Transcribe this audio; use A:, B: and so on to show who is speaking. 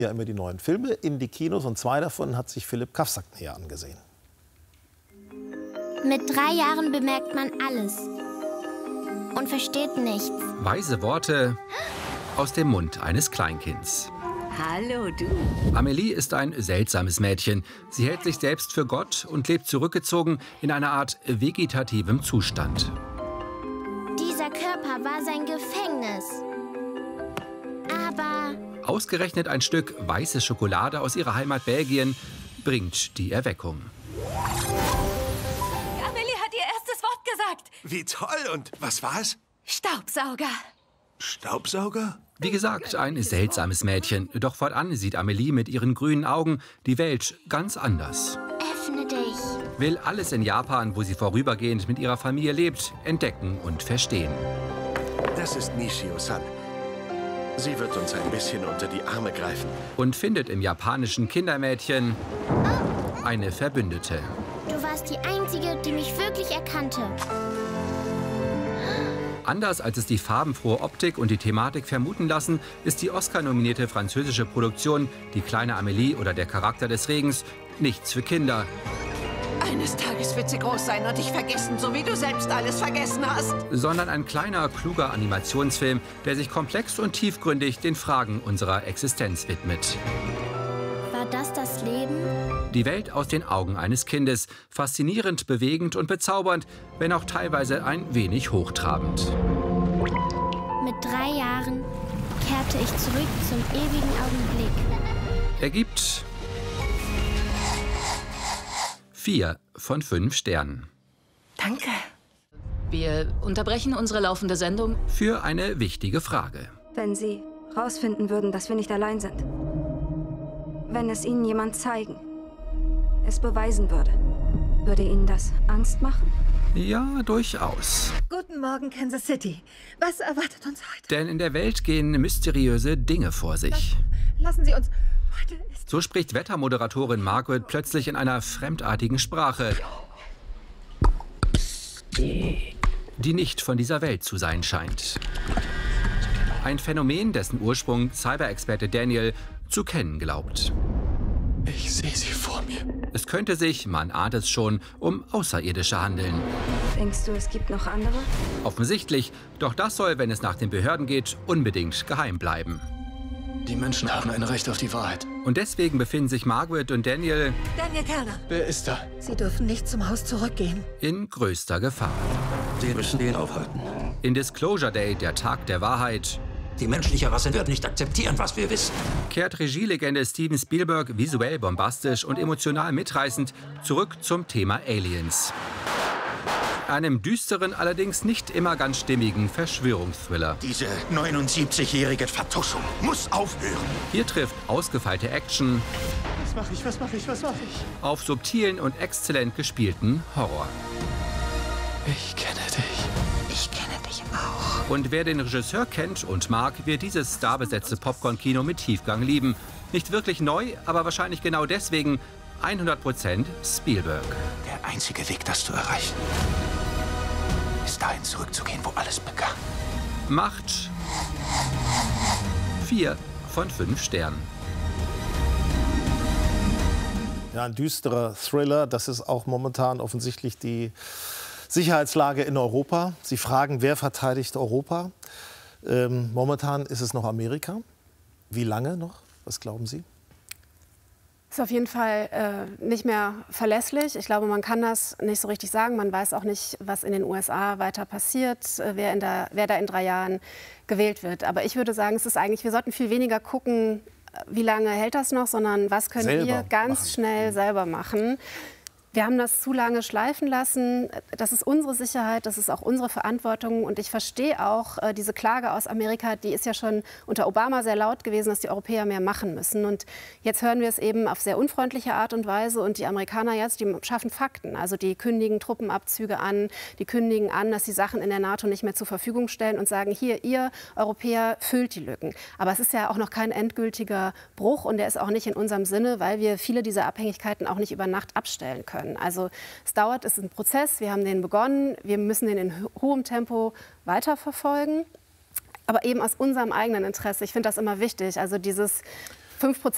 A: Ja, immer die neuen Filme in die Kinos und 2 davon hat sich Philipp Kafsak näher angesehen.
B: Mit 3 Jahren bemerkt man alles und versteht nichts.
C: Weise Worte aus dem Mund eines Kleinkinds.
D: Hallo, du.
C: Amélie ist ein seltsames Mädchen. Sie hält sich selbst für Gott und lebt zurückgezogen in einer Art vegetativem Zustand.
B: Dieser Körper war sein Gefängnis. Aber
C: Ausgerechnet ein Stück weiße Schokolade aus ihrer Heimat Belgien bringt die Erweckung.
D: Amélie hat ihr erstes Wort gesagt.
E: Wie toll! Und was war es?
D: Staubsauger.
E: Staubsauger?
C: Wie gesagt, ein seltsames Mädchen. Doch fortan sieht Amélie mit ihren grünen Augen die Welt ganz anders.
B: öffne dich.
C: Will alles in Japan, wo sie vorübergehend mit ihrer Familie lebt, entdecken und verstehen.
E: Das ist Nishio-san. Sie wird uns ein bisschen unter die Arme greifen.
C: Und findet im japanischen Kindermädchen eine Verbündete.
B: Du warst die Einzige, die mich wirklich erkannte.
C: Anders als es die farbenfrohe Optik und die Thematik vermuten lassen, ist die Oscar-nominierte französische Produktion Die kleine Amélie oder Der Charakter des Regens nichts für Kinder.
D: Eines Tages wird sie groß sein und dich vergessen, so wie du selbst alles vergessen hast.
C: Sondern ein kleiner, kluger Animationsfilm, der sich komplex und tiefgründig den Fragen unserer Existenz widmet.
B: War das das Leben?
C: Die Welt aus den Augen eines Kindes. Faszinierend, bewegend und bezaubernd, wenn auch teilweise ein wenig hochtrabend.
B: Mit 3 Jahren kehrte ich zurück zum ewigen Augenblick.
C: Er gibt 4 von 5 Sternen.
D: Danke.
F: Wir unterbrechen unsere laufende Sendung.
C: Für eine wichtige Frage.
G: Wenn Sie rausfinden würden, dass wir nicht allein sind. Wenn es Ihnen jemand zeigen, es beweisen würde Ihnen das Angst machen?
C: Ja, durchaus.
D: Guten Morgen, Kansas City. Was erwartet uns heute?
C: Denn in der Welt gehen mysteriöse Dinge vor sich.
D: Lassen Sie uns... Heute ist...
C: So spricht Wettermoderatorin Margaret plötzlich in einer fremdartigen Sprache, die nicht von dieser Welt zu sein scheint. Ein Phänomen, dessen Ursprung Cyber-Experte Daniel zu kennen glaubt.
E: Ich sehe sie vor mir.
C: Es könnte sich, man ahnt es schon, um Außerirdische handeln.
G: Denkst du, es gibt noch andere?
C: Offensichtlich, doch das soll, wenn es nach den Behörden geht, unbedingt geheim bleiben.
E: Die Menschen haben ein Recht auf die Wahrheit.
C: Und deswegen befinden sich Margaret und Daniel
D: Daniel Kellner.
E: Wer ist da?
D: Sie dürfen nicht zum Haus zurückgehen.
C: in größter Gefahr.
H: Wir müssen den aufhalten.
C: In Disclosure Day, der Tag der Wahrheit,
H: Die menschliche Rasse wird nicht akzeptieren, was wir wissen.
C: kehrt Regielegende Steven Spielberg visuell bombastisch und emotional mitreißend zurück zum Thema Aliens. Einem düsteren, allerdings nicht immer ganz stimmigen Verschwörungsthriller.
H: Diese 79-jährige Vertuschung muss aufhören.
C: Hier trifft ausgefeilte Action
E: Was mache ich? Was mache ich? Was mache ich?
C: auf subtilen und exzellent gespielten Horror.
E: Ich kenne dich.
D: Ich kenne dich auch.
C: Und wer den Regisseur kennt und mag, wird dieses starbesetzte Popcorn-Kino mit Tiefgang lieben. Nicht wirklich neu, aber wahrscheinlich genau deswegen 100% Spielberg.
H: Der einzige Weg, das zu erreichen, ist dahin zurückzugehen, wo alles begann.
C: Macht 4 von 5 Sternen.
A: Ja, ein düsterer Thriller. Das ist auch momentan offensichtlich die Sicherheitslage in Europa. Sie fragen, wer verteidigt Europa? Momentan ist es noch Amerika. Wie lange noch? Was glauben Sie?
I: Ist auf jeden Fall nicht mehr verlässlich. Ich glaube, man kann das nicht so richtig sagen. Man weiß auch nicht, was in den USA weiter passiert, wer da in 3 Jahren gewählt wird. Aber ich würde sagen, es ist eigentlich, wir sollten viel weniger gucken, wie lange hält das noch, sondern was können
A: Selber
I: wir ganz
A: machen.
I: schnell selber machen. Wir haben das zu lange schleifen lassen. Das ist unsere Sicherheit, das ist auch unsere Verantwortung. Und ich verstehe auch diese Klage aus Amerika, die ist ja schon unter Obama sehr laut gewesen, dass die Europäer mehr machen müssen. Und jetzt hören wir es eben auf sehr unfreundliche Art und Weise. Und die Amerikaner jetzt, die schaffen Fakten. Also die kündigen Truppenabzüge an, die kündigen an, dass sie Sachen in der NATO nicht mehr zur Verfügung stellen und sagen, hier, ihr Europäer füllt die Lücken. Aber es ist ja auch noch kein endgültiger Bruch und der ist auch nicht in unserem Sinne, weil wir viele dieser Abhängigkeiten auch nicht über Nacht abstellen können. Also es dauert, es ist ein Prozess, wir haben den begonnen, wir müssen den in hohem Tempo weiterverfolgen, aber eben aus unserem eigenen Interesse. Ich finde das immer wichtig, also dieses 5%